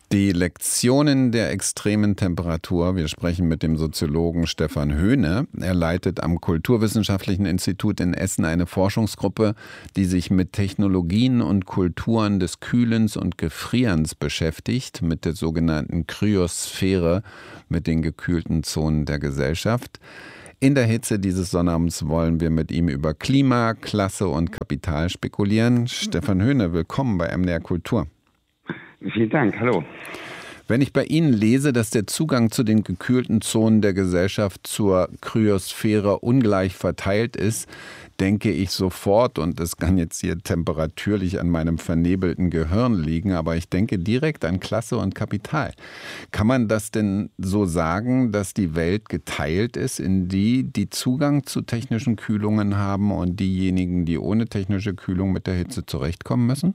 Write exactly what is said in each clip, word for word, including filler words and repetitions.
Die Lektionen der extremen Temperatur. Wir sprechen mit dem Soziologen Stefan Höhne. Er leitet am Kulturwissenschaftlichen Institut in Essen eine Forschungsgruppe, die sich mit Technologien und Kulturen des Kühlens und Gefrierens beschäftigt, mit der sogenannten Kryosphäre, mit den gekühlten Zonen der Gesellschaft. In der Hitze dieses Sonnabends wollen wir mit ihm über Klima, Klasse und Kapital spekulieren. Stefan Höhne, willkommen bei M D R Kultur. Vielen Dank, hallo. Wenn ich bei Ihnen lese, dass der Zugang zu den gekühlten Zonen der Gesellschaft zur Kryosphäre ungleich verteilt ist, denke ich sofort, und es kann jetzt hier temperaturlich an meinem vernebelten Gehirn liegen, aber ich denke direkt an Klasse und Kapital. Kann man das denn so sagen, dass die Welt geteilt ist in die, die Zugang zu technischen Kühlungen haben und diejenigen, die ohne technische Kühlung mit der Hitze zurechtkommen müssen?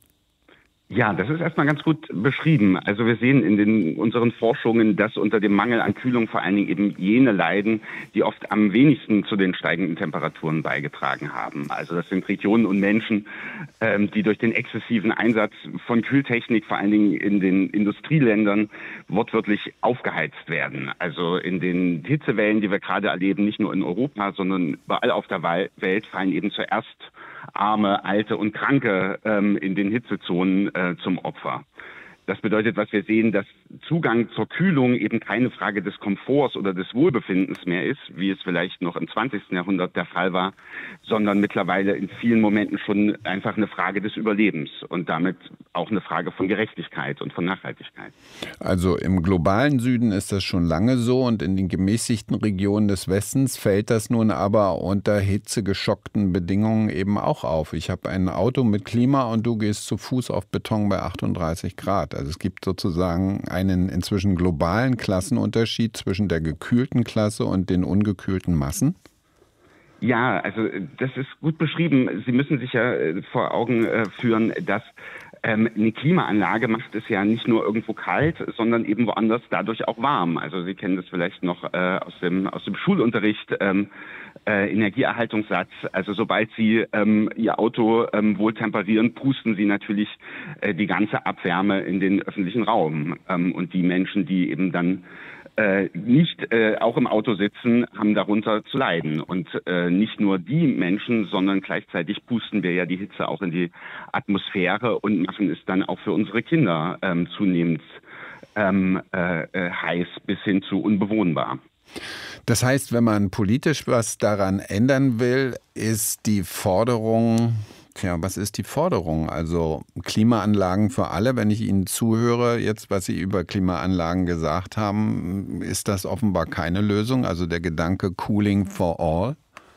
Ja, das ist erstmal ganz gut beschrieben. Also wir sehen in den, unseren Forschungen, dass unter dem Mangel an Kühlung vor allen Dingen eben jene leiden, die oft am wenigsten zu den steigenden Temperaturen beigetragen haben. Also das sind Regionen und Menschen, ähm, die durch den exzessiven Einsatz von Kühltechnik, vor allen Dingen in den Industrieländern, wortwörtlich aufgeheizt werden. Also in den Hitzewellen, die wir gerade erleben, nicht nur in Europa, sondern überall auf der Welt, fallen eben zuerst Arme, Alte und Kranke ähm, in den Hitzezonen äh, zum Opfer. Das bedeutet, was wir sehen, dass Zugang zur Kühlung eben keine Frage des Komforts oder des Wohlbefindens mehr ist, wie es vielleicht noch im zwanzigsten Jahrhundert der Fall war, sondern mittlerweile in vielen Momenten schon einfach eine Frage des Überlebens und damit auch eine Frage von Gerechtigkeit und von Nachhaltigkeit. Also im globalen Süden ist das schon lange so und in den gemäßigten Regionen des Westens fällt das nun aber unter hitzegeschockten Bedingungen eben auch auf. Ich habe ein Auto mit Klima und du gehst zu Fuß auf Beton bei achtunddreißig Grad. Also es gibt sozusagen einen inzwischen globalen Klassenunterschied zwischen der gekühlten Klasse und den ungekühlten Massen. Ja, also das ist gut beschrieben. Sie müssen sich ja vor Augen führen, dass ähm, eine Klimaanlage macht es ja nicht nur irgendwo kalt, sondern eben woanders dadurch auch warm. Also Sie kennen das vielleicht noch äh, aus dem aus dem Schulunterricht. Ähm, Äh, Energieerhaltungssatz. Also sobald Sie ähm, Ihr Auto ähm, wohl temperieren, pusten Sie natürlich äh, die ganze Abwärme in den öffentlichen Raum. Ähm, und die Menschen, die eben dann äh, nicht äh, auch im Auto sitzen, haben darunter zu leiden. Und äh, nicht nur die Menschen, sondern gleichzeitig pusten wir ja die Hitze auch in die Atmosphäre und machen es dann auch für unsere Kinder ähm, zunehmend ähm, äh, äh, heiß bis hin zu unbewohnbar. Das heißt, wenn man politisch was daran ändern will, ist die Forderung, tja, was ist die Forderung? Also Klimaanlagen für alle, wenn ich Ihnen zuhöre, jetzt was Sie über Klimaanlagen gesagt haben, ist das offenbar keine Lösung, also der Gedanke Cooling for all?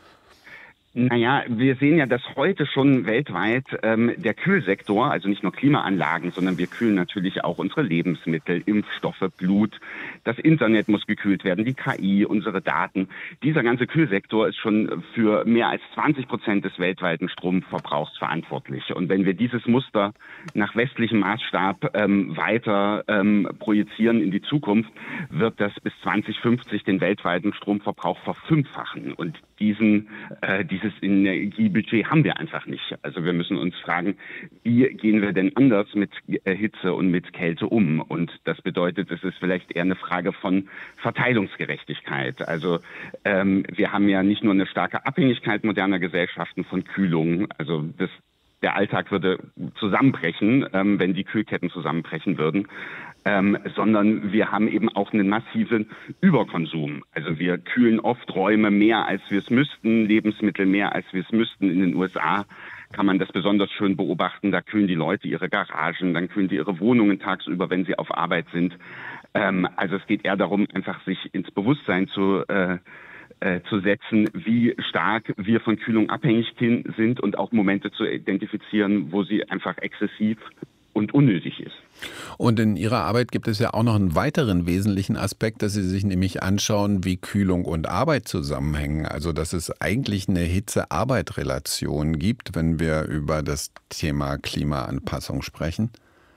Naja, wir sehen ja, dass heute schon weltweit ähm, der Kühlsektor, also nicht nur Klimaanlagen, sondern wir kühlen natürlich auch unsere Lebensmittel, Impfstoffe, Blut. Das Internet muss gekühlt werden, die K I, unsere Daten. Dieser ganze Kühlsektor ist schon für mehr als zwanzig Prozent des weltweiten Stromverbrauchs verantwortlich. Und wenn wir dieses Muster nach westlichem Maßstab ähm, weiter ähm, projizieren in die Zukunft, wird das bis zwanzig fünfzig den weltweiten Stromverbrauch verfünffachen. Und diesen, äh, dieses Energiebudget haben wir einfach nicht. Also wir müssen uns fragen, wie gehen wir denn anders mit äh, Hitze und mit Kälte um? Und das bedeutet, es ist vielleicht eher eine Frage von Verteilungsgerechtigkeit. Also ähm, wir haben ja nicht nur eine starke Abhängigkeit moderner Gesellschaften von Kühlung, also das Der Alltag würde zusammenbrechen, ähm, wenn die Kühlketten zusammenbrechen würden, ähm, sondern wir haben eben auch einen massiven Überkonsum. Also wir kühlen oft Räume mehr, als wir es müssten, Lebensmittel mehr, als wir es müssten. In den U S A kann man das besonders schön beobachten. Da kühlen die Leute ihre Garagen, dann kühlen die ihre Wohnungen tagsüber, wenn sie auf Arbeit sind. Ähm, also es geht eher darum, einfach sich ins Bewusstsein zu äh, Äh, zu setzen, wie stark wir von Kühlung abhängig sind und auch Momente zu identifizieren, wo sie einfach exzessiv und unnötig ist. Und in Ihrer Arbeit gibt es ja auch noch einen weiteren wesentlichen Aspekt, dass Sie sich nämlich anschauen, wie Kühlung und Arbeit zusammenhängen. Also dass es eigentlich eine Hitze-Arbeit-Relation gibt, wenn wir über das Thema Klimaanpassung sprechen.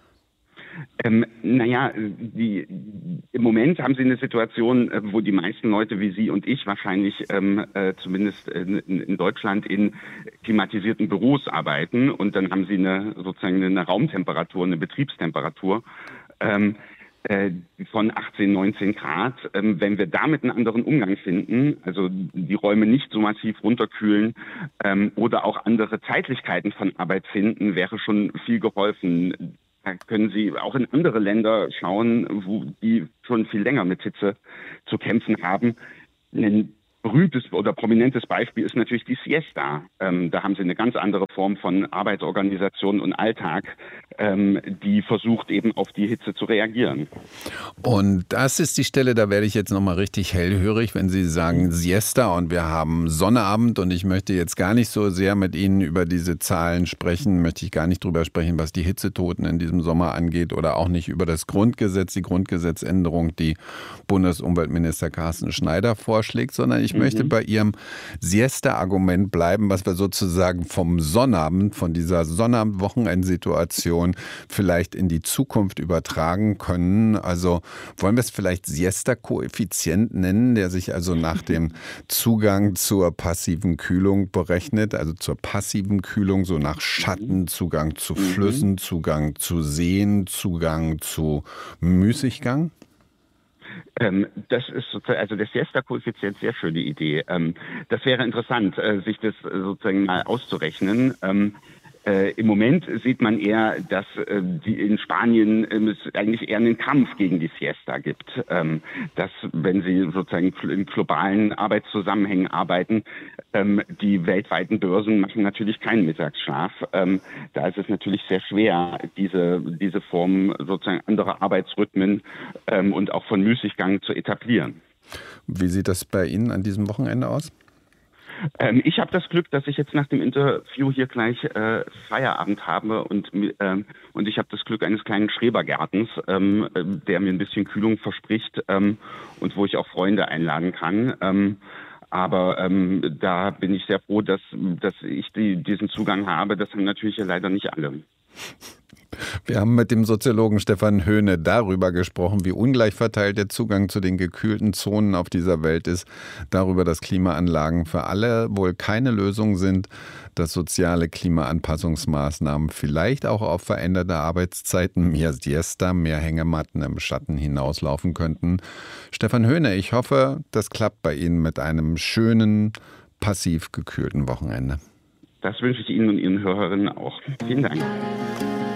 Ähm, naja, die, im Moment haben Sie eine Situation, äh, wo die meisten Leute wie Sie und ich wahrscheinlich ähm, äh, zumindest in, in Deutschland in klimatisierten Büros arbeiten und dann haben Sie eine sozusagen eine Raumtemperatur, eine Betriebstemperatur ähm, äh, von achtzehn, neunzehn Grad. Ähm, wenn wir damit einen anderen Umgang finden, also die Räume nicht so massiv runterkühlen ähm, oder auch andere Zeitlichkeiten von Arbeit finden, wäre schon viel geholfen. Da können Sie auch in andere Länder schauen, wo die schon viel länger mit Hitze zu kämpfen haben. Ein berühmtes oder prominentes Beispiel ist natürlich die Siesta. Ähm, da haben Sie eine ganz andere Form von Arbeitsorganisation und Alltag, ähm, die versucht eben auf die Hitze zu reagieren. Und das ist die Stelle, da werde ich jetzt nochmal richtig hellhörig, wenn Sie sagen Siesta und wir haben Sonnabend und ich möchte jetzt gar nicht so sehr mit Ihnen über diese Zahlen sprechen, möchte ich gar nicht drüber sprechen, was die Hitzetoten in diesem Sommer angeht oder auch nicht über das Grundgesetz, die Grundgesetzänderung, die Bundesumweltminister Carsten Schneider vorschlägt, sondern ich mhm. möchte bei Ihrem Siesta-Argument bleiben, was wir sozusagen vom Sonnabend, von dieser Sonnabend-Wochenendsituation vielleicht in die Zukunft übertragen können. Also wollen wir es vielleicht Siesta-Koeffizient nennen, der sich also nach dem Zugang zur passiven Kühlung berechnet, also zur passiven Kühlung, so nach Schatten, Zugang zu Flüssen, Zugang zu Seen, Zugang zu Müßiggang? Ähm, das ist sozusagen, also der Siesta-Koeffizient, sehr schöne Idee. Ähm, das wäre interessant, äh, sich das sozusagen mal auszurechnen. Ähm, Äh, Im Moment sieht man eher, dass äh, die in Spanien äh, es eigentlich eher einen Kampf gegen die Siesta gibt. Ähm, dass, wenn sie sozusagen in globalen Arbeitszusammenhängen arbeiten, ähm, die weltweiten Börsen machen natürlich keinen Mittagsschlaf. Ähm, da ist es natürlich sehr schwer, diese, diese Form sozusagen anderer Arbeitsrhythmen ähm, und auch von Müßiggang zu etablieren. Wie sieht das bei Ihnen an diesem Wochenende aus? Ähm, ich habe das Glück, dass ich jetzt nach dem Interview hier gleich äh, Feierabend habe und, ähm, und ich habe das Glück eines kleinen Schrebergartens, ähm, der mir ein bisschen Kühlung verspricht ähm, und wo ich auch Freunde einladen kann. Ähm, aber ähm, da bin ich sehr froh, dass, dass ich die, diesen Zugang habe. Das haben natürlich leider nicht alle. Wir haben mit dem Soziologen Stefan Höhne darüber gesprochen, wie ungleich verteilt der Zugang zu den gekühlten Zonen auf dieser Welt ist, darüber, dass Klimaanlagen für alle wohl keine Lösung sind, dass soziale Klimaanpassungsmaßnahmen vielleicht auch auf veränderte Arbeitszeiten, mehr Siesta, mehr Hängematten im Schatten hinauslaufen könnten. Stefan Höhne, ich hoffe, das klappt bei Ihnen mit einem schönen, passiv gekühlten Wochenende. Das wünsche ich Ihnen und Ihren Hörerinnen auch. Vielen Dank.